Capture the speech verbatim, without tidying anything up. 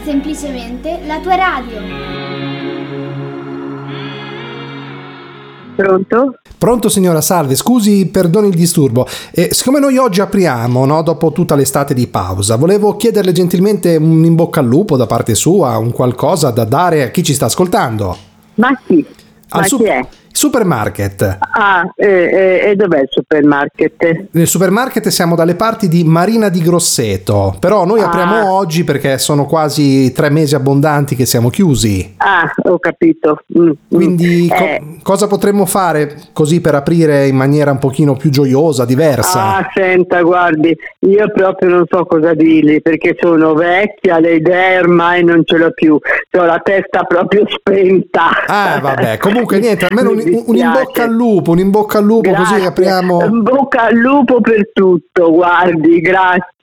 semplicemente la tua radio. Pronto? Pronto signora, salve, scusi, perdoni il disturbo. Eh, siccome noi oggi apriamo, no, dopo tutta l'estate di pausa, volevo chiederle gentilmente un in bocca al lupo da parte sua, un qualcosa da dare a chi ci sta ascoltando. Ma chi? Al Ma su- chi è? supermarket. Ah, e, e, e dov'è il supermarket? Nel supermarket siamo dalle parti di Marina di Grosseto, però noi apriamo Ah. oggi perché sono quasi tre mesi abbondanti che siamo chiusi. Ah, ho capito. Mm, mm. Quindi co- Eh, cosa potremmo fare così per aprire in maniera un pochino più gioiosa, diversa? Ah, senta, guardi, io proprio non so cosa dirgli perché sono vecchia, le idee ormai non ce l'ho più, ho la testa proprio spenta. Ah, vabbè, comunque niente, almeno un, Mi un in dispiace. bocca al lupo, un in bocca al lupo, così Grazie. apriamo. In bocca al lupo per tutto, guardi, grazie.